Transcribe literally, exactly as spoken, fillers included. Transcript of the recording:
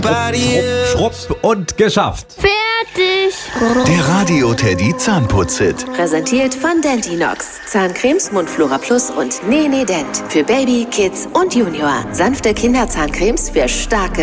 Schrupp, schrupp und geschafft. Fertig. Der Radio Teddy Zahnputz-Hit. Präsentiert von Dentinox. Zahncremes, Mundflora Plus und Nene Dent. Für Baby, Kids und Junior. Sanfte Kinderzahncremes für starke